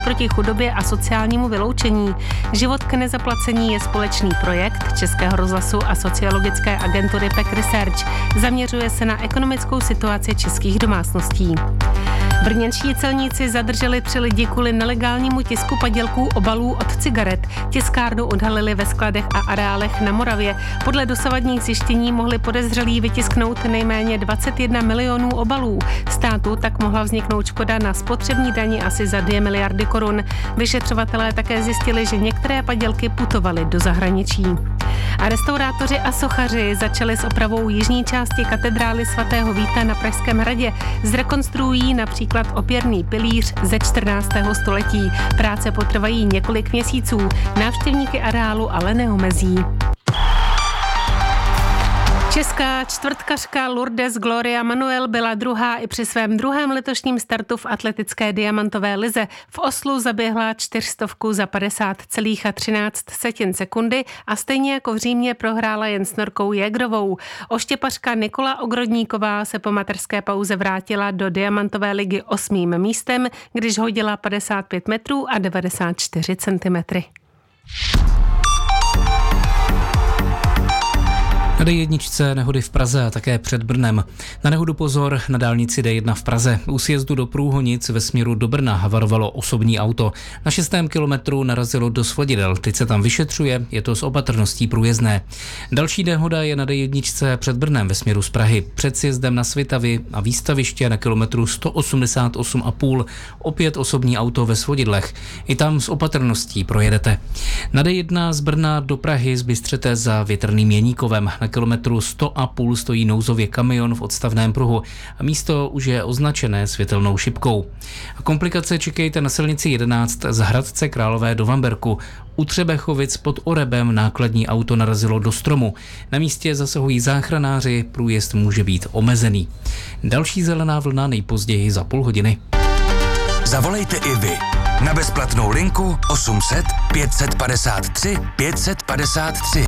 proti chudobě a sociálnímu vyloučení. Život k nezaplacení je společný projekt Českého rozhlasu a sociologické agentury PEC Research. Zaměřuje se na ekonomickou situaci českých domácností. Brněnští celníci zadrželi 3 lidi kvůli nelegálnímu tisku padělků obalů od cigaret. Tiskárnu odhalili ve skladech a areálech na Moravě. Podle dosavadních zjištění mohli podezřelí vytisknout nejméně 21 milionů obalů. Státu tak mohla vzniknout škoda na spotřební dani asi za 2 miliardy korun. Vyšetřovatelé také zjistili, že některé padělky putovaly do zahraničí. A restaurátoři a sochaři začali s opravou jižní části katedrály svatého Víta na Pražském hradě. Zrekonstruují například opěrný pilíř ze 14. století. Práce potrvají několik měsíců. Návštěvníky areálu ale neomezí. Česká čtvrtkařka Lourdes Gloria Manuel byla druhá i při svém druhém letošním startu v atletické diamantové lize. V Oslu zaběhla 400 za 50,13 sekundy a stejně jako v Římě prohrála jen s Norkou Jägrovou. Oštěpařka Nikola Ogrodníková se po mateřské pauze vrátila do diamantové ligy 8. místem, když hodila 55 metrů a 94 centimetry. Na D1 nehody v Praze a také před Brnem. Na nehodu pozor na dálnici D1 v Praze. U sjezdu do Průhonic ve směru do Brna havarovalo osobní auto. Na 6. kilometru narazilo do svodidel. Teď se tam vyšetřuje, je to s opatrností průjezdné. Další nehoda je na D1 před Brnem ve směru z Prahy. Před sjezdem na Svitavy a výstaviště na kilometru 188,5. Opět osobní auto ve svodidlech. I tam s opatrností projedete. Na D1 z Brna do Prahy z Bystřete za Větrným Jeníkovem. Na kilometru 100,5 stojí nouzově kamion v odstavném pruhu a místo už je označené světelnou šipkou. A komplikace čekejte na silnici 11 z Hradce Králové do Vamberku. U Třebechovic pod Orebem nákladní auto narazilo do stromu. Na místě zasahují záchranáři, průjezd může být omezený. Další zelená vlna nejpozději za půl hodiny. Zavolejte i vy na bezplatnou linku 800 553 553.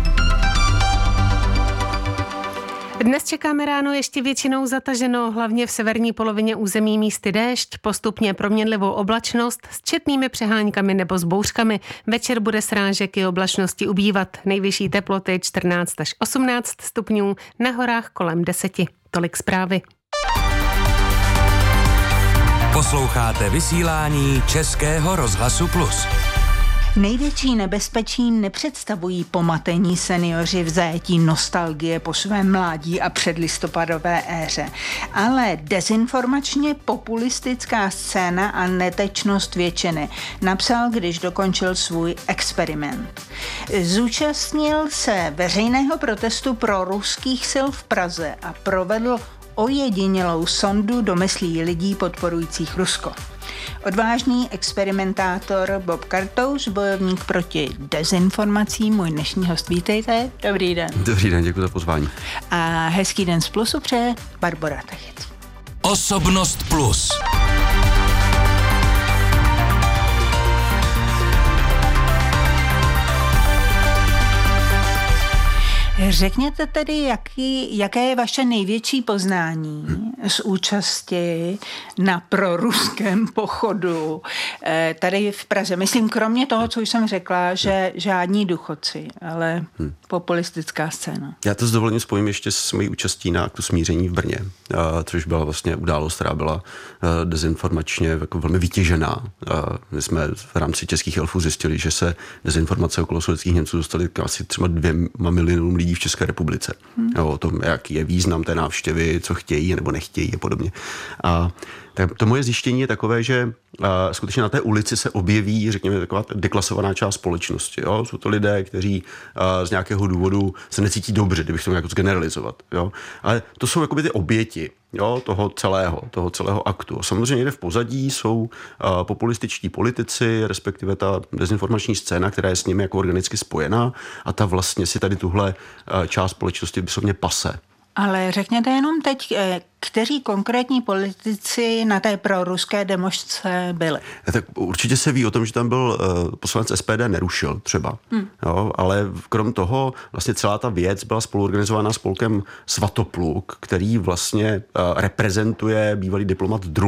Dnes čekáme ráno ještě většinou zataženo, hlavně v severní polovině území místy déšť, postupně proměnlivou oblačnost s četnými přeháňkami nebo s bouřkami. Večer bude srážek i oblačnosti ubývat. Nejvyšší teploty 14 až 18 stupňů, na horách kolem 10. Tolik zprávy. Posloucháte vysílání Českého rozhlasu Plus. Největší nebezpečí nepředstavují pomatení seniori v zajetí nostalgie po svém mládí a předlistopadové éře, ale dezinformačně populistická scéna a netečnost většiny, napsal, když dokončil svůj experiment. Zúčastnil se veřejného protestu pro ruských sil v Praze a provedl ojedinělou sondu do myslí lidí podporujících Rusko. Odvážný experimentátor Bob Kartous, bojovník proti dezinformacím, můj dnešní host, vítejte. Dobrý den. Dobrý den, děkuji za pozvání. A hezký den z Plusu přeje Barbora Tachec. Osobnost Plus. Řekněte tedy, jaké je vaše největší poznání z účasti na proruském pochodu tady v Praze. Myslím, kromě toho, co jsem řekla, že žádní důchodci, ale populistická scéna. Já to s dovolením spojím ještě s mojí účastí na aktu smíření v Brně, což byla vlastně událost, která byla dezinformačně jako velmi vytěžená. My jsme v rámci českých elfů zjistili, že se dezinformace okolo sudetských Němců dostaly k asi třeba 2 milionům lidí v České republice. O tom, jaký je význam té návštěvy, co chtějí nebo nechtějí a podobně. A to moje zjištění je takové, že skutečně na té ulici se objeví, řekněme, taková deklasovaná část společnosti. Jo? Jsou to lidé, kteří z nějakého důvodu se necítí dobře, kdybych to měl jako zgeneralizovat. Jo? Ale to jsou jakoby ty oběti, jo? toho celého aktu. Samozřejmě někde v pozadí jsou populističtí politici, respektive ta dezinformační scéna, která je s nimi jako organicky spojená, a ta vlastně si tady tuhle část společnosti vyslovně pase. Ale řekněte jenom teď, kteří konkrétní politici na té proruské demošce byli? Tak určitě se ví o tom, že tam byl poslanec SPD Nerušil třeba. Jo, ale krom toho vlastně celá ta věc byla spoluorganizovaná spolkem Svatopluk, který vlastně reprezentuje bývalý diplomat Drulák.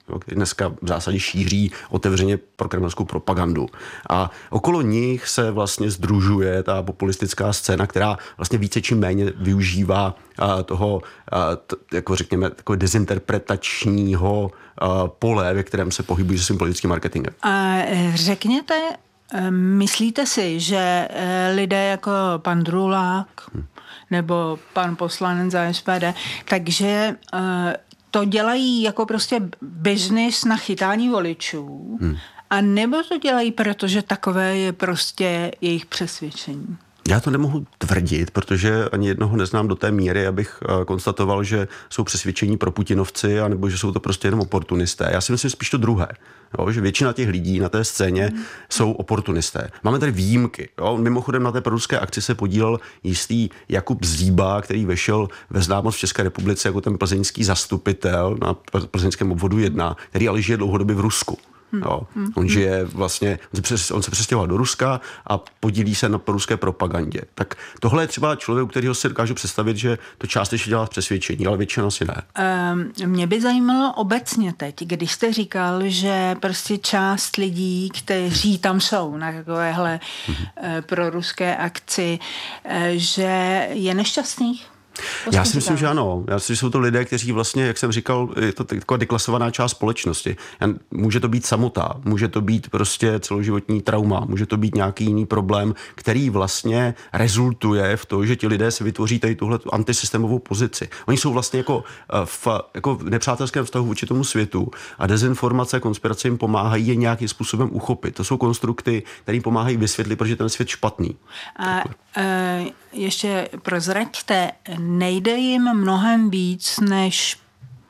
který dneska v zásadě šíří otevřeně prokremelskou propagandu. A okolo nich se vlastně sdružuje ta populistická scéna, která vlastně více či méně využívá toho, jako řekněme, takové dezinterpretačního pole, ve kterém se pohybují se svým politickým marketingem. A řekněte, myslíte si, že lidé jako pan Drulák nebo pan poslanec za SPD, takže to dělají jako prostě biznis na chytání voličů, a nebo to dělají, protože takové je prostě jejich přesvědčení? Já to nemohu tvrdit, protože ani jednoho neznám do té míry, abych konstatoval, že jsou přesvědčení pro Putinovci, anebo že jsou to prostě jenom oportunisté. Já si myslím spíš to druhé, jo, že většina těch lidí na té scéně jsou oportunisté. Máme tady výjimky. Jo. Mimochodem na té proruské akci se podílel jistý Jakub Zíba, který vešel ve známost v České republice jako ten plzeňský zastupitel na plzeňském obvodu 1, který ale žije dlouhodobě v Rusku. Jo. On žije vlastně, on se přestěhoval do Ruska a podílí se na ruské propagandě. Tak tohle je třeba člověk, u kterého si dokážu představit, že to částečně dělá z přesvědčení, ale většina si ne. Mě by zajímalo obecně teď, když jste říkal, že prostě část lidí, kteří tam jsou na takovéhle proruské akci, že je nešťastných? Já si myslím, že ano. Já si myslím, že jsou to lidé, kteří vlastně, jak jsem říkal, je to taková deklasovaná část společnosti. Může to být samota, může to být prostě celoživotní trauma, může to být nějaký jiný problém, který vlastně rezultuje v tom, že ti lidé si vytvoří tady tuhle antisystémovou pozici. Oni jsou vlastně jako v nepřátelském vztahu vůči tomu světu a dezinformace a konspirace jim pomáhají je nějakým způsobem uchopit. To jsou konstrukty, které jim pomáhají vysvětlit, proč je ten svět špatný. A ještě prozraďte, nejde jim mnohem víc než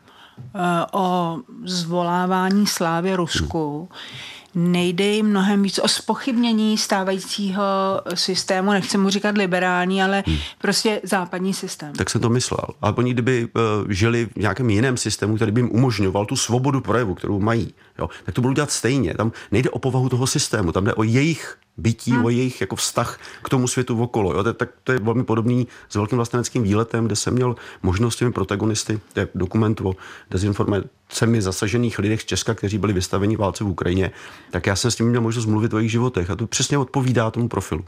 o zvolávání slávy Rusku. Nejde jim mnohem víc o zpochybnění stávajícího systému, nechci mu říkat liberální, ale prostě západní systém. Tak jsem to myslel. A oni kdyby žili v nějakém jiném systému, který by jim umožňoval tu svobodu projevu, kterou mají, jo, tak to budou dělat stejně. Tam nejde o povahu toho systému, tam jde o jejich bytí, o jejich jako vztah k tomu světu okolo. Jo? To je velmi podobný s velkým vlasteneckým výletem, kde jsem měl možnost těmi protagonisty, to je dokument o dezinformacemi zasažených lidech z Česka, kteří byli vystaveni válce v Ukrajině, tak já jsem s nimi měl možnost mluvit o jejich životech a to přesně odpovídá tomu profilu.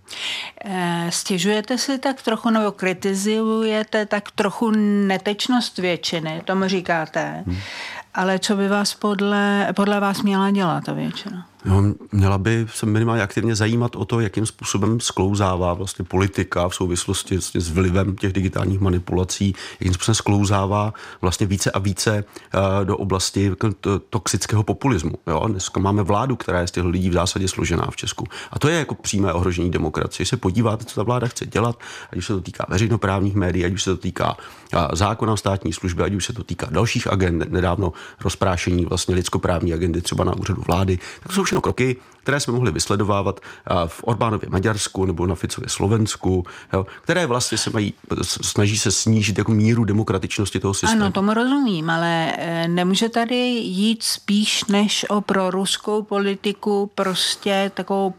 Stěžujete si tak trochu, nebo kritizujete tak trochu netečnost většiny, tomu říkáte, ale co by vás podle vás měla dělat ta většina? Jo, měla by se minimálně aktivně zajímat o to, jakým způsobem sklouzává vlastně politika v souvislosti s vlivem těch digitálních manipulací, jakým způsobem sklouzává vlastně více a více do oblasti toxického populismu. Jo? Dneska máme vládu, která je z těch lidí v zásadě složená v Česku. A to je jako přímé ohrožení demokracie. Se podíváte, co ta vláda chce dělat, ať už se to týká veřejnoprávních médií, ať už se to týká zákona o státní službě, ať už se to týká dalších agend, nedávno rozprášení vlastně lidskoprávní agendy třeba na úřadu vlády. Tak jsou všechno kroky, které jsme mohli vysledovávat v Orbánově Maďarsku nebo na Ficově Slovensku, jo, které vlastně snaží se snížit jako míru demokratičnosti toho systému. Ano, tomu rozumím, ale nemůže tady jít spíš než o proruskou politiku, prostě takovou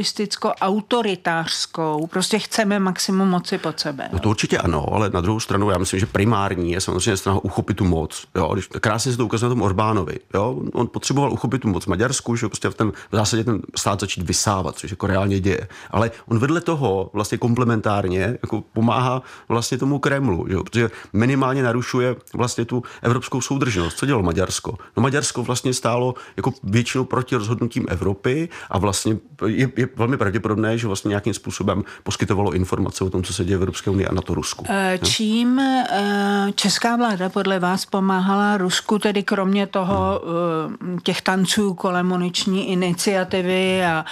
populisticko-autoritářskou, prostě chceme maximum moci pod sebe. No to určitě ano, ale na druhou stranu já myslím, že primární je samozřejmě snaha uchopit tu moc. Jo, když krásně se to ukazuje na tom Orbánovi. Jo, on potřeboval uchopit tu moc v Maďarsku, že prostě v zásadě ten stát začít vysávat, což jako reálně děje. Ale on vedle toho vlastně komplementárně jako pomáhá vlastně tomu Kremlu, že? Protože minimálně narušuje vlastně tu evropskou soudržnost. Co dělalo Maďarsko? No Maďarsko vlastně stálo jako většinou proti rozhodnutím Evropy a vlastně je velmi pravděpodobné, že vlastně nějakým způsobem poskytovalo informace o tom, co se děje v Evropské unii a na to Rusku. Čím česká vláda podle vás pomáhala Rusku, tedy kromě toho těch tanců kolem muniční iniciativy a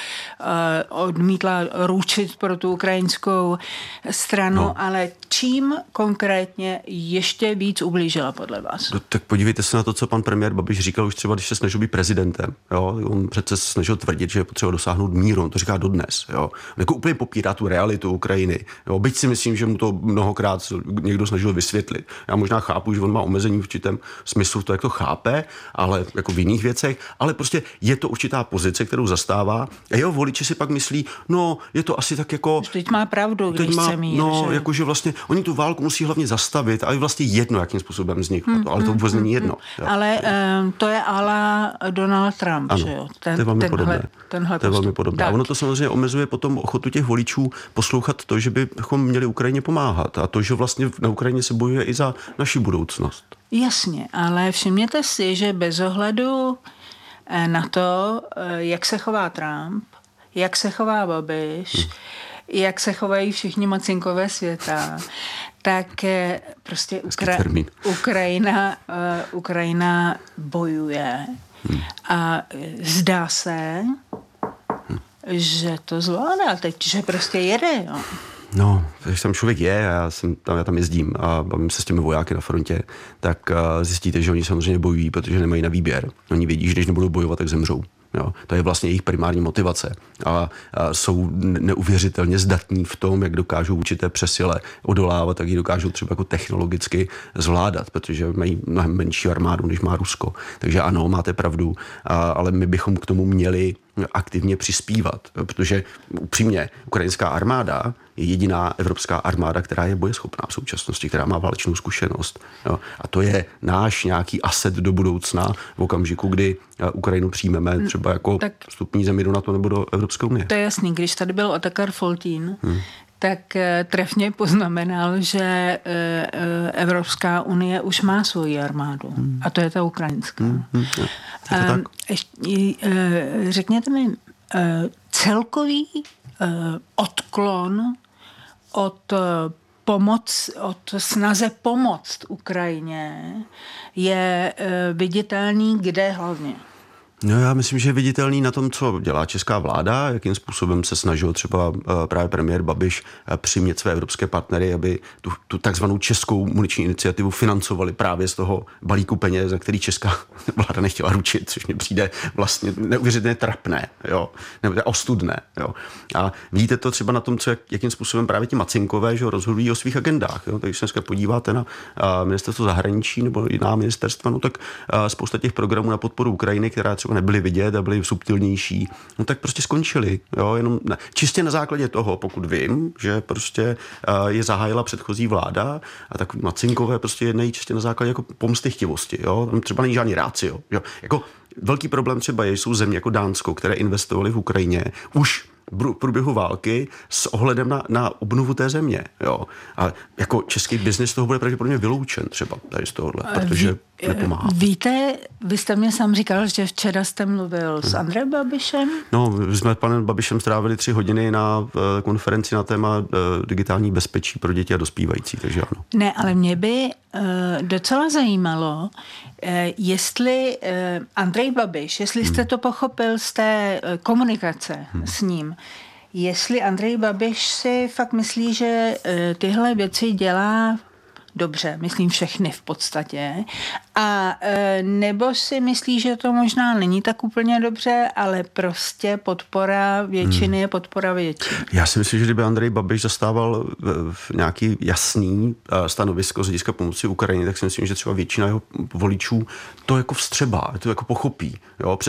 odmítla ručit pro tu ukrajinskou stranu, ale čím konkrétně ještě víc ublížila podle vás? No, tak podívejte se na to, co pan premiér Babiš říkal už třeba, když se snažil být prezidentem. Jo? On přece se snažil tvrdit, že je potřeba dosáhnout míru, on to říká dodnes. Jo? On jako úplně popírá tu realitu Ukrajiny. Jo? Byť si myslím, že mu to mnohokrát někdo snažil vysvětlit. Já možná chápu, že on má omezení v určitém smyslu v to, jak to chápe, ale jako v jiných věcech, ale prostě je to určitá pozice, kterou zastává. A jeho voliči si pak myslí, no, je to asi tak jako... Teď má pravdu, když chce mír. No, že? jakože vlastně oni tu válku musí hlavně zastavit a je vlastně jedno, jakým způsobem vzniklo to, ale to vůbec není jedno. Ale to je ala Donald Trump, ano, že jo? To je velmi podobné. Tenhle to je velmi podobné. A ono to samozřejmě omezuje potom ochotu těch voličů poslouchat to, že bychom měli Ukrajině pomáhat a to, že vlastně na Ukrajině se bojuje i za naši budoucnost. Jasně, ale všimněte si, že bez ohledu na to, jak se chová Trump, jak se chová Babiš, jak se chovají všichni mocinkové světa, tak prostě Ukrajina bojuje a zdá se, že to zvládá teď, že prostě jede, jo. No, když tam člověk je a já tam jezdím a bavím se s těmi vojáky na frontě, tak zjistíte, že oni samozřejmě bojují, protože nemají na výběr. Oni vědí, že když nebudou bojovat, tak zemřou. Jo, to je vlastně jejich primární motivace a jsou neuvěřitelně zdatní v tom, jak dokážou určité přesile odolávat, tak ji dokážou třeba jako technologicky zvládat, protože mají mnohem menší armádu, než má Rusko. Takže ano, máte pravdu, ale my bychom k tomu měli aktivně přispívat, protože upřímně ukrajinská armáda je jediná evropská armáda, která je bojeschopná v současnosti, která má válečnou zkušenost. Jo. A to je náš nějaký aset do budoucna v okamžiku, kdy Ukrajinu přijmeme třeba jako vstupní zemi do NATO nebo do Evropské unie. To je jasný, když tady byl Otakar Foltín, tak trefně poznamenal, že Evropská unie už má svoji armádu. A to je ta ukrajinská. Řekněte mi, celkový odklon od snaze pomoct Ukrajině je viditelný kde hlavně? No já myslím, že je viditelný na tom, co dělá česká vláda, jakým způsobem se snažil třeba právě premiér Babiš přimět své evropské partnery, aby tu takzvanou českou muniční iniciativu financovali právě z toho balíku peněz, za který česká vláda nechtěla ručit, což mi přijde vlastně neuvěřitelně trapné, jo, nebo ostudné, jo. A vidíte to třeba na tom, jakým způsobem právě ti macinkové, že rozhodují o svých agendách, jo. Tak když se dneska podíváte na ministerstvo zahraničí nebo jiná ministerstva, no tak spousta těch programů na podporu Ukrajiny, která třeba nebyly vidět a byly subtilnější, no tak prostě skončili. Jo, jenom čistě na základě toho, pokud vím, že prostě je zahájila předchozí vláda a tak macinkové prostě jednají čistě na základě jako pomstychtivosti. Jo, tam třeba není žádný rácio. Jo. Jako velký problém třeba jsou země jako Dánsko, které investovaly v Ukrajině už v průběhu války s ohledem na obnovu té země. Jo. A jako český biznis toho bude pravděpodobně vyloučen třeba tady z tohohle, protože nepomáhá. Víte, vy jste mě sám říkal, že včera jste mluvil s Andrejem Babišem? No, my jsme s panem Babišem strávili 3 hodiny na konferenci na téma digitální bezpečí pro děti a dospívající, takže ano. Ne, ale mě by docela zajímalo, jestli Andrej Babiš, jestli jste to pochopil z té komunikace s ním, jestli Andrej Babiš si fakt myslí, že tyhle věci dělá dobře, myslím všechny v podstatě, a nebo si myslí, že to možná není tak úplně dobře, ale prostě podpora většiny je podpora většiny. Já si myslím, že kdyby Andrej Babiš zastával nějaký jasný stanovisko z hlediska pomoci Ukrajině, tak si myslím, že třeba většina jeho voličů to jako vstřebá, to jako pochopí. Jo?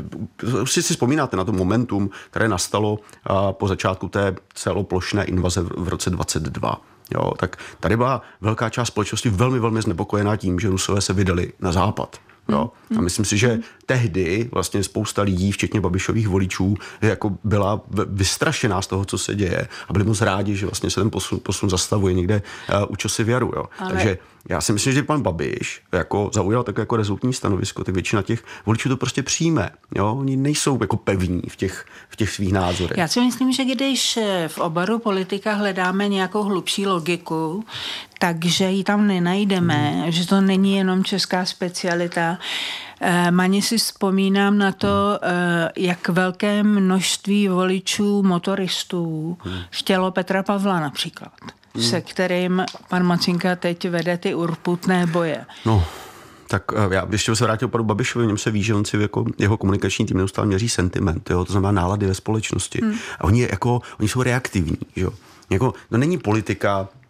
Si vzpomínáte na to momentum, které nastalo po začátku té celoplošné invaze v roce 2022. Jo, tak tady byla velká část společnosti velmi, velmi znepokojená tím, že Rusové se vydali na západ. Jo. A myslím si, že tehdy vlastně spousta lidí, včetně Babišových voličů, jako byla vystrašená z toho, co se děje a byli moc rádi, že vlastně se ten posun zastavuje někde u čosi v jaru. Jo. Ale... Takže já si myslím, že pan Babiš jako zaujal takové jako rezolutní stanovisko, tak většina těch voličů to prostě přijme. Jo. Oni nejsou jako pevní v těch svých názorech. Já si myslím, že když v oboru politika hledáme nějakou hlubší logiku, takže ji tam nenajdeme, že to není jenom česká specialita. Mani si vzpomínám na to, jak velké množství voličů motoristů chtělo Petra Pavla například, se kterým pan Macinka teď vede ty urputné boje. No. Tak já ještě se vrátil panu Babišovi, v něm se ví, že on si jako jeho komunikační tým neustále měří sentiment, jo? To znamená nálady ve společnosti. A oni jsou reaktivní. Jo? Jako, no není politika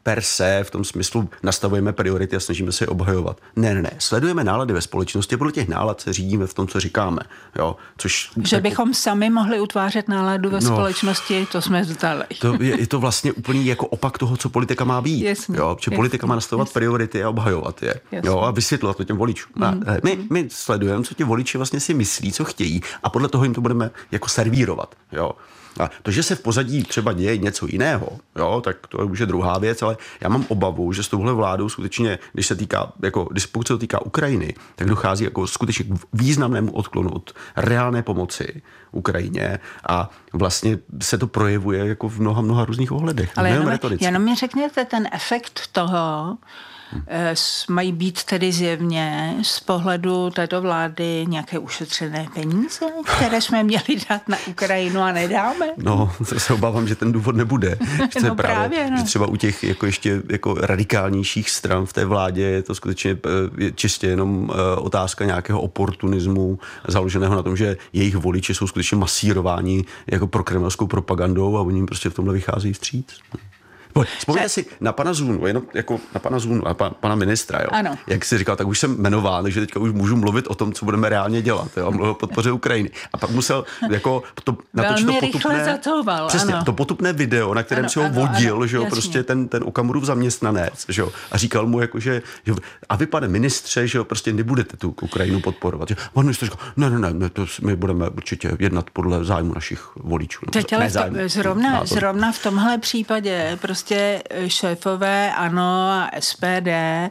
per se v tom smyslu nastavujeme priority a snažíme se je obhajovat. Ne. Sledujeme nálady ve společnosti, podle těch nálad se řídíme v tom, co říkáme. Jo? Že bychom sami mohli utvářet náladu ve společnosti, to jsme vzdali. Je to vlastně úplný jako opak toho, co politika má být. Jo? Politika má nastavovat priority a obhajovat je. Jo? A vysvětlovat to těm voličům. My sledujeme, co ti voliči vlastně si myslí, co chtějí a podle toho jim to budeme jako servírovat. Jo? A to, že se v pozadí třeba děje něco jiného, jo, tak to už je druhá věc, ale já mám obavu, že s touhle vládou skutečně, pokud se to týká Ukrajiny, tak dochází jako skutečně k významnému odklonu od reálné pomoci Ukrajině a vlastně se to projevuje jako v mnoha různých ohledech. Ale jenom mi řekněte ten efekt toho, mají být tedy zjevně z pohledu této vlády nějaké ušetřené peníze, které jsme měli dát na Ukrajinu a nedáme? No, to se obávám, že ten důvod nebude. Že třeba u těch ještě radikálnějších stran v té vládě je to skutečně čistě jenom otázka nějakého oportunismu založeného na tom, že jejich voliči jsou skutečně masírováni jako prokremelskou propagandou a oni jim prostě v tomhle vycházejí vstříc. Vzpomněte si na pana Zunu, jenom jako na pana Zunu a pana ministra, jo? Ano. Jak jsi říkal, tak už jsem jmenován, takže teďka už můžu mluvit o tom, co budeme reálně dělat, jo? Mluvil o podpoře Ukrajiny. A pak musel jako natočit to potupné, přesně, to potupné video, na kterém si ho vodil, že jo, prostě ten Okamurův zaměstnanec, že jo, a říkal mu jako, že a vy, pane ministře, že jo, prostě nebudete tu Ukrajinu podporovat. Že? Pan ministr říkal, ne, to my budeme určitě jednat podle zájmu našich voličů. Teď ale zrovna v tomhle případě prostě šéfové ANO a SPD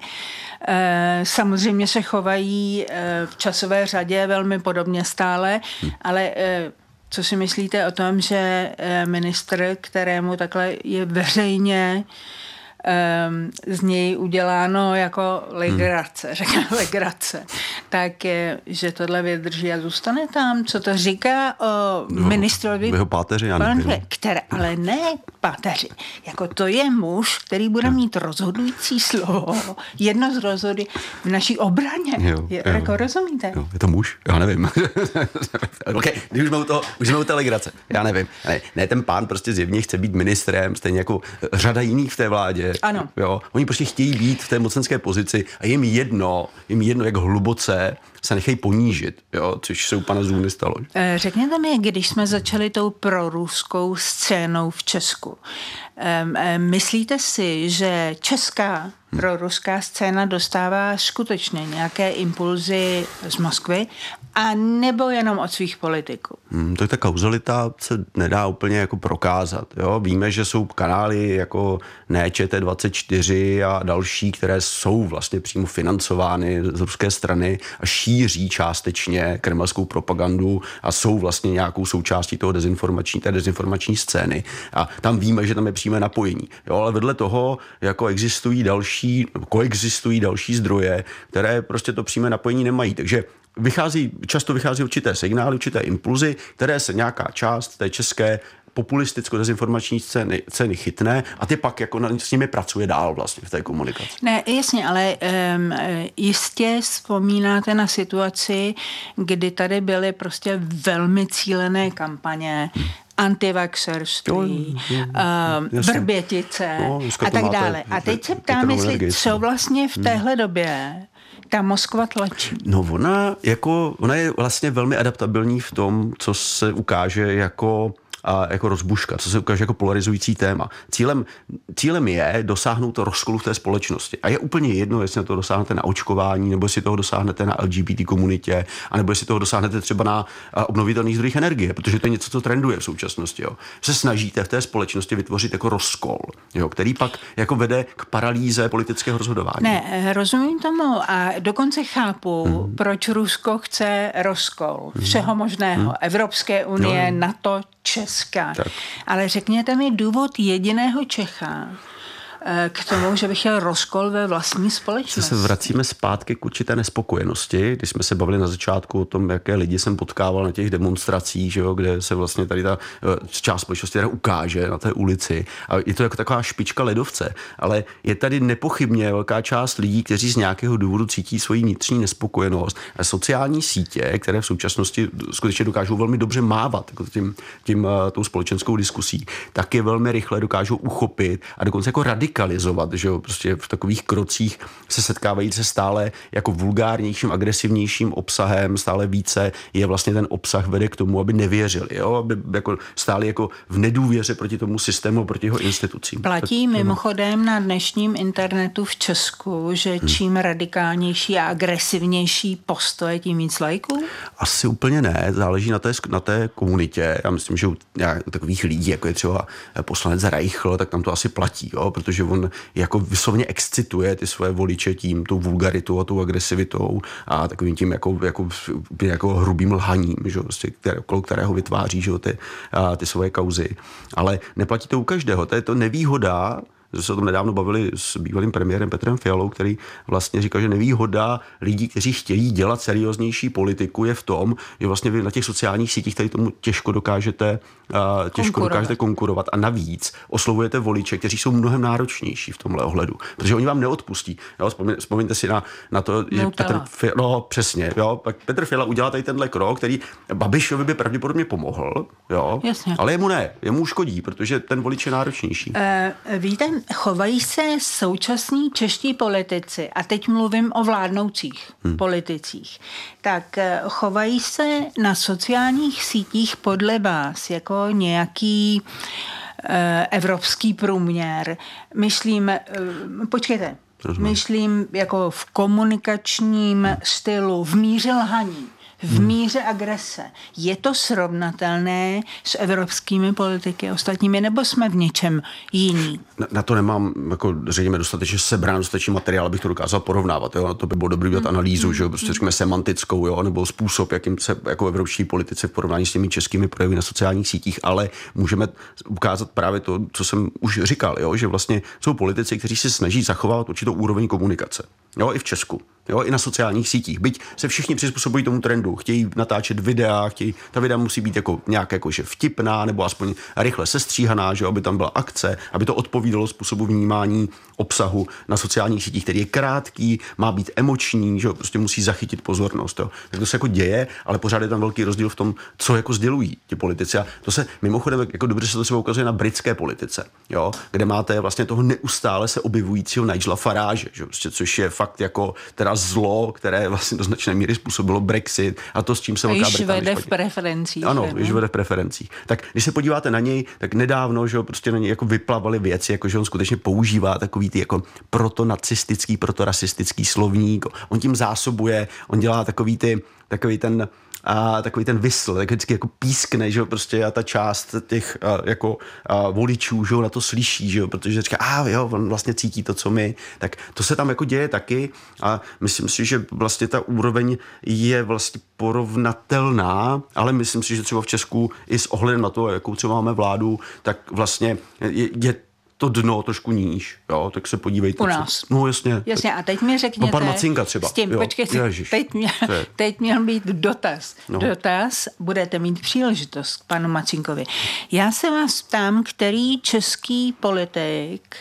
samozřejmě se chovají v časové řadě velmi podobně stále, ale co si myslíte o tom, že ministr, kterému takhle je veřejně z něj uděláno jako legrace, tak že tohle vydrží a zůstane tam. Co to říká o ministrovi? Jeho páteři, já nevím. Ale ne páteři. Jako to je muž, který bude mít rozhodující slovo. Jedno z rozhody v naší obraně. Jako rozumíte? Jo, je to muž? Já nevím. Okay, když už jsme u té legrace. Já nevím. Ne, ten pán prostě zjevně chce být ministrem, stejně jako řada jiných v té vládě. Ano. Jo, oni prostě chtějí být v té mocenské pozici a jim jedno, jak hluboce se nechají ponížit, jo, což se u pana Zůny stalo. Řekněte mi, když jsme začali tou proruskou scénou v Česku, myslíte si, že česká proruská scéna dostává skutečně nějaké impulzy z Moskvy a nebo jenom od svých politiků? To je ta kauzalita se nedá úplně jako prokázat. Jo? Víme, že jsou kanály jako ČT24 a další, které jsou vlastně přímo financovány z ruské strany a šíří částečně kremelskou propagandu a jsou vlastně nějakou součástí té dezinformační scény. A tam víme, že tam je přímé napojení. Jo? Ale vedle toho jako koexistují další zdroje, které prostě to přímé napojení nemají. Takže často vychází určité signály, určité impulzy, které se nějaká část té české populisticko-dezinformační ceny chytne a ty pak jako s nimi pracuje dál vlastně v té komunikaci. Ne, jasně, ale jistě vzpomínáte na situaci, kdy tady byly prostě velmi cílené kampaně, antivaxerství, Vrbětice a tak dále. A teď se ptám, jestli co vlastně v téhle době ta Moskva tlačí. No ona je vlastně velmi adaptabilní v tom, co se ukáže jako rozbuška, co se ukáže jako polarizující téma. Cílem je dosáhnout rozkolu v té společnosti. A je úplně jedno, jestli na to dosáhnete na očkování, nebo jestli toho dosáhnete na LGBT komunitě, anebo jestli toho dosáhnete třeba na obnovitelných zdrojích energie, protože to je něco, co trenduje v současnosti. Jo. Se snažíte v té společnosti vytvořit jako rozkol, jo, který pak jako vede k paralýze politického rozhodování. Ne, rozumím tomu a dokonce chápu, proč Rusko chce rozkol všeho možného. Evropské unie, NATO, Česka. Tak. Ale řekněte mi důvod jediného Čecha k tomu, že bych chtěl rozkol ve vlastní společnosti. Se vracíme zpátky k určité nespokojenosti, když jsme se bavili na začátku o tom, jaké lidi jsem potkával na těch demonstracích, že jo, kde se vlastně tady ta část společnosti ukáže na té ulici. A je to jako taková špička ledovce, ale je tady nepochybně velká část lidí, kteří z nějakého důvodu cítí svoji vnitřní nespokojenost. A sociální sítě, které v současnosti skutečně dokážou velmi dobře mávat jako tou společenskou diskusí, tak je velmi rychle dokážou uchopit a dokonce jako radikálně radikalizovat, že jo, prostě v takových krocích se setkávají se stále jako vulgárnějším, agresivnějším obsahem, stále více je vlastně ten obsah vede k tomu, aby nevěřili, jo, aby jako stáli jako v nedůvěře proti tomu systému, proti jeho institucím. Platí mimochodem na dnešním internetu v Česku, že čím radikálnější a agresivnější postoje, tím víc lajků? Asi úplně ne, záleží na té komunitě. Já myslím, že u takových lidí, jako je třeba poslanec Reichl, tak tam to asi platí, jo? Protože on jako vyslovně excituje ty svoje voliče tím, tou vulgaritou a tou agresivitou a takovým tím jako hrubým lhaním, že? Prostě, okolo kterého vytváří, že? Ty svoje kauzy. Ale neplatí to u každého. To je to nevýhoda. Se o tom nedávno bavili s bývalým premiérem Petrem Fialou, který vlastně říkal, že nevýhoda lidí, kteří chtějí dělat serióznější politiku, je v tom, že vlastně vy na těch sociálních sítích tady tomu těžko dokážete konkurovat a navíc oslovujete voliče, kteří jsou mnohem náročnější v tomhle ohledu, protože oni vám neodpustí. Jo? Vzpomeňte si na to, že přesně. Jo? Pak Petr Fiala udělá tady tenhle krok, který Babišovi by pravděpodobně pomohl, jo? Ale jemu uškodí, protože ten volič je náročnější. Víte, chovají se současní čeští politici, a teď mluvím o vládnoucích politicích, tak chovají se na sociálních sítích podle vás jako nějaký evropský průměr. Myslím jako v komunikačním stylu, v míře lhaní, v míře agrese. Je to srovnatelné s evropskými politiky ostatními, nebo jsme v něčem jiní? Na to nemám jako zřejmě dostatečně sebrán, dostatečný materiál, abych to dokázal porovnávat. Jo? To by bylo dobrý dělat analýzu, že prostě řekněme semantickou, jo? Nebo způsob, jakým se jako evropští politici v porovnání s těmi českými projevy na sociálních sítích, ale můžeme ukázat právě to, co jsem už říkal, jo? Že vlastně jsou politici, kteří se snaží zachovávat určitou úroveň komunikace. Jo? I v Česku. Jo, i na sociálních sítích. Byť se všichni přizpůsobují tomu trendu. Chtějí natáčet videa, ta videa musí být jako nějak jakože vtipná nebo aspoň rychle sestříhaná, že aby tam byla akce, aby to odpovídalo způsobu vnímání obsahu na sociálních sítích, který je krátký, má být emoční, že prostě musí zachytit pozornost. Jo. Tak to se jako děje, ale pořád je tam velký rozdíl v tom, co jako sdělují ti politici. A to se mimochodem jako dobře se to třeba ukazuje na britské politice, jo, kde máte vlastně toho neustále se objevujícího Nigela Farage, že prostě, což je fakt jako teda zlo, které vlastně do značné míry způsobilo Brexit a to, s čím se Velká Británie vede v preferencích. Ano, již vede v preferencích. Tak když se podíváte na něj, tak nedávno, že prostě na něj jako vyplavaly věci, jako že on skutečně používá takový ty jako protonacistický, protorasistický slovník. On tím zásobuje, on dělá takový ten whistle, tak vždycky jako pískne, že jo, prostě a ta část těch jako voličů, že jo, na to slyší, že jo, protože říká, jo, on vlastně cítí to, co my, tak to se tam jako děje taky a myslím si, že vlastně ta úroveň je vlastně porovnatelná, ale myslím si, že třeba v Česku i s ohledem na to, jakou třeba máme vládu, tak vlastně je to dno trošku níž, jo, tak se podívejte. U nás. No jasně. Jasně, a teď mi řekněte. No pan Macinka třeba. S tím, počkejte, teď měl být dotaz. No. Dotaz, budete mít příležitost k panu Macinkovi. Já se vás ptám, který český politik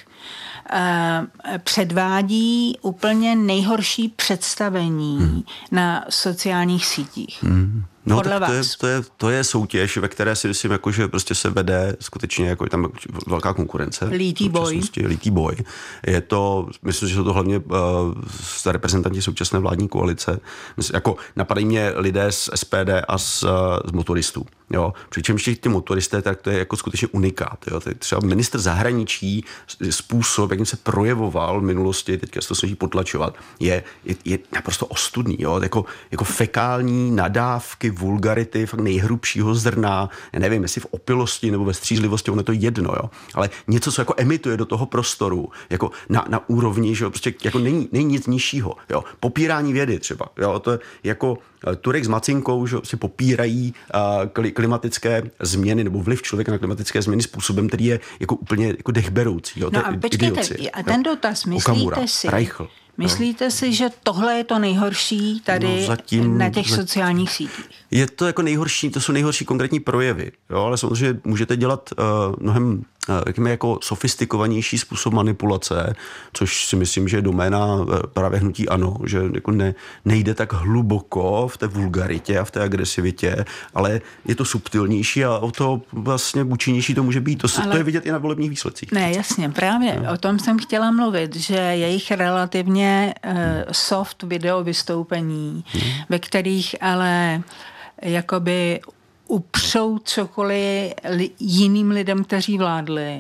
předvádí úplně nejhorší představení na sociálních sítích. No, tak to je soutěž, ve které si myslím, jako, že prostě se vede skutečně jako tam velká konkurence. Lítý boj. Je to, myslím, že jsou to hlavně reprezentanti současné vládní koalice. Myslím, jako napadají mě lidé z SPD a z motoristů. Jo. Přičemž ty motoristé, tak to je jako skutečně unikát. Jo. Třeba ministr zahraničí, způsob, jakým se projevoval v minulosti, teďka se to snaží potlačovat, je naprosto ostudný. Jo. Jako fekální nadávky, vulgarity, fakt nejhrubšího zrna, já nevím, jestli v opilosti nebo ve střízlivosti, ono je to jedno, jo. Ale něco, co jako emituje do toho prostoru, jako na úrovni, že jo, prostě jako není nic nižšího, jo. Popírání vědy třeba, jo, to je jako Turek s Macinkou, že si popírají klimatické změny nebo vliv člověka na klimatické změny způsobem, který je jako úplně jako dechberoucí. Jo? No a počkejte, a ten dotaz, myslíte si, že tohle je to nejhorší tady na těch sociálních sítích? Je to jako nejhorší, to jsou nejhorší konkrétní projevy, jo? Ale samozřejmě můžete dělat mnohem jako sofistikovanější způsob manipulace, což si myslím, že je doména právě hnutí ANO, že jako nejde tak hluboko v té vulgaritě a v té agresivitě, ale je to subtilnější a o to vlastně účinnější to může být. To je vidět i na volebních výsledcích. Ne, jasně, právě o tom jsem chtěla mluvit, že jejich relativně soft video vystoupení, ve kterých ale jakoby upřou cokoliv jiným lidem, kteří vládli.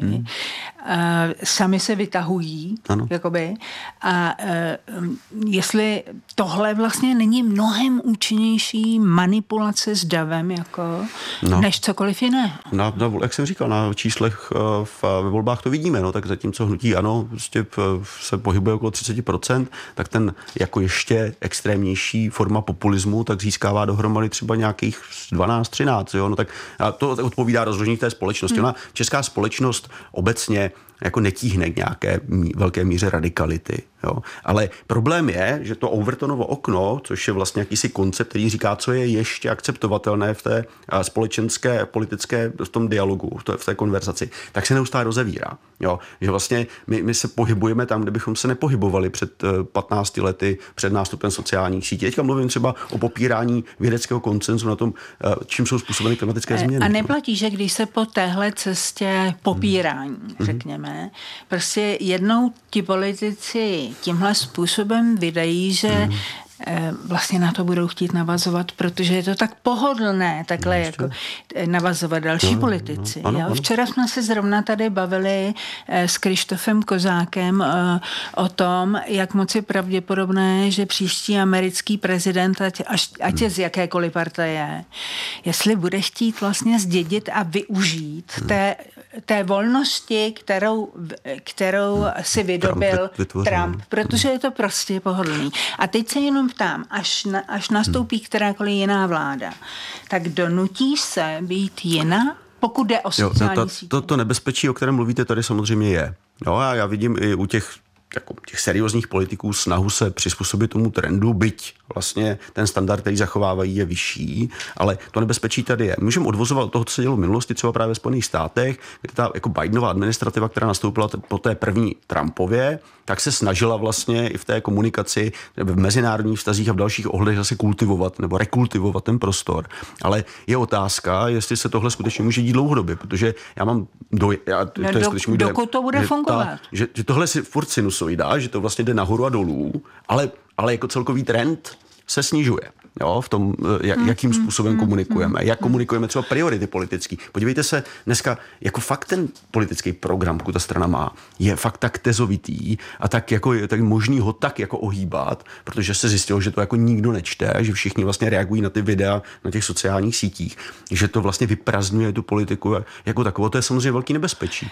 Sami se vytahují. Jakoby. A jestli tohle vlastně není mnohem účinnější manipulace s davem, jako, než cokoliv jiné. Jak jsem říkal, na číslech ve volbách to vidíme, tak zatímco hnutí ANO prostě se pohybuje okolo 30%, tak ten jako ještě extrémnější forma populismu tak získává dohromady třeba nějakých 12-13. Jo? Tak a to odpovídá rozložení té společnosti. Ona, česká společnost obecně jako netíhne k nějaké velké míře radikality. Jo? Ale problém je, že to Overtonovo okno, což je vlastně jakýsi koncept, který říká, co je ještě akceptovatelné v té společenské, politické, v tom dialogu, v té konverzaci, tak se neustále rozevírá. Jo? Že vlastně my se pohybujeme tam, kde bychom se nepohybovali před 15 lety, před nástupem sociálních sítí. Teďka mluvím třeba o popírání vědeckého konsenzu na tom, čím jsou způsobeny klimatické změny. A neplatí, že když se po téhle cestě popírání, řekněme, prostě jednou ti politici tímhle způsobem vydají, že vlastně na to budou chtít navazovat, protože je to tak pohodlné takhle jako navazovat další politici. Ano. Včera jsme se zrovna tady bavili s Krištofem Kozákem o tom, jak moc je pravděpodobné, že příští americký prezident, ať je z jakékoliv partaje, jestli bude chtít vlastně zdědit a využít té volnosti, kterou si vydobil Trump, protože je to prostě pohodlný. A teď se jenom ptám, až nastoupí kterákoliv jiná vláda, tak donutí se být jiná, pokud jde o sociální sítě? To nebezpečí, o kterém mluvíte, tady samozřejmě je. Jo, a já vidím i u těch seriózních politiků snahu se přizpůsobit tomu trendu, byť vlastně ten standard, který zachovávají, je vyšší, ale to nebezpečí tady je. Můžeme odvozovat od toho, co se dělo v minulosti, třeba právě ve Spojených státech, kde ta jako Bidenova administrativa, která nastoupila po té první Trumpově, tak se snažila vlastně i v té komunikaci, v mezinárodních vztazích a v dalších ohledech zase kultivovat nebo rekultivovat ten prostor. Ale je otázka, jestli se tohle skutečně může dít dlouhodobě, protože já mám dokud to bude fungovat. Že tohle si furt sinusoida, že to vlastně jde nahoru a dolů, ale jako celkový trend se snižuje. Jo, v tom, jakým způsobem komunikujeme, jak komunikujeme třeba priority politický. Podívejte se, dneska jako fakt ten politický program, pokud ta strana má, je fakt tak tezovitý a tak možný ho tak jako ohýbat, protože se zjistilo, že to jako nikdo nečte, že všichni vlastně reagují na ty videa na těch sociálních sítích, že to vlastně vyprazdňuje tu politiku jako takovou. To je samozřejmě velký nebezpečí.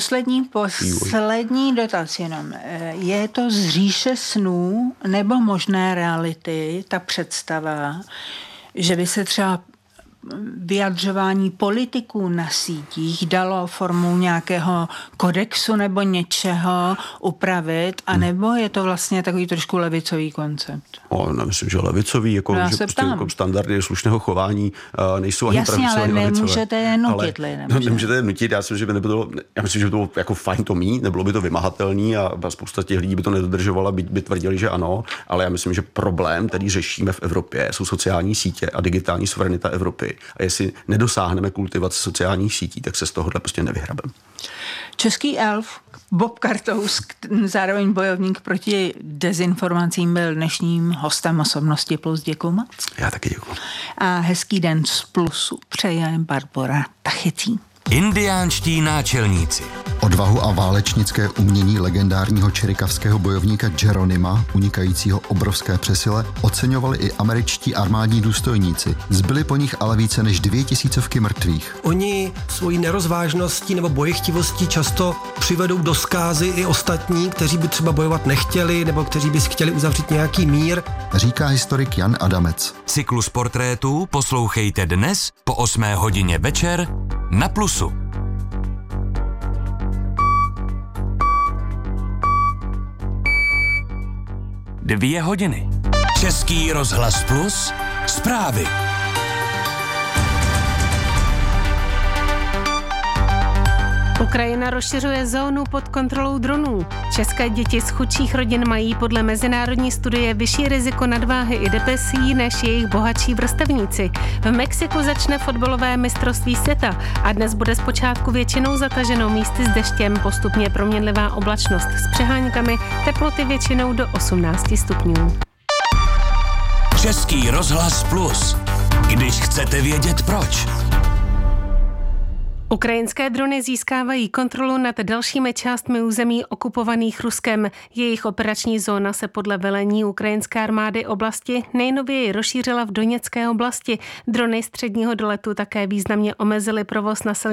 Poslední dotaz jenom. Je to z říše snů nebo možné reality, ta představa, že by se třeba vyjadřování politiků na sítích dalo formou nějakého kodexu nebo něčeho upravit, anebo je to vlastně takový trošku levicový koncept? Myslím, že levicový, jako, že prostě jako standardy slušného chování nejsou ani pravicové. Jasně, ale nemůžete je nutit. Nemůžete je nutit, já myslím, že by to bylo jako fajn to mít, nebylo by to vymahatelný a spousta těch lidí by to nedodržovala, by tvrdili, že ano, ale já myslím, že problém, který řešíme v Evropě, jsou sociální sítě a digitální suverenita Evropy. A jestli nedosáhneme kultivace sociálních sítí, tak se z tohohle prostě nevyhrabeme. Český elf Bob Kartous, zároveň bojovník proti dezinformacím, byl dnešním hostem Osobnosti Plus. Děkuju moc. Já taky děkuju. A hezký den z Plusu přeje Barbora Tachecí. Indiánští náčelníci. Odvahu a válečnické umění legendárního čirikavského bojovníka Jeronima, unikajícího obrovské přesile, oceňovali i američtí armádní důstojníci. Zbyly po nich ale více než 2000 mrtvých. Oni svojí nerozvážností nebo bojechtivostí často přivedou do zkázy i ostatní, kteří by třeba bojovat nechtěli nebo kteří by chtěli uzavřít nějaký mír. Říká historik Jan Adamec. Cyklus portrétů poslouchejte dnes po 8 hodině večer na Plusu. Dvě hodiny. Český rozhlas Plus. Zprávy. Ukrajina rozšiřuje zónu pod kontrolou dronů. České děti z chudších rodin mají podle mezinárodní studie vyšší riziko nadváhy i depresí než jejich bohatší vrstevníci. V Mexiku začne fotbalové mistrovství světa a dnes bude zpočátku většinou zataženo místy s deštěm, postupně proměnlivá oblačnost s přeháňkami, teploty většinou do 18 stupňů. Český rozhlas Plus. Když chcete vědět proč. Ukrajinské drony získávají kontrolu nad dalšími částmi území okupovaných Ruskem. Jejich operační zóna se podle velení ukrajinské armády oblasti nejnověji rozšířila v Doněcké oblasti. Drony středního doletu také významně omezily provoz na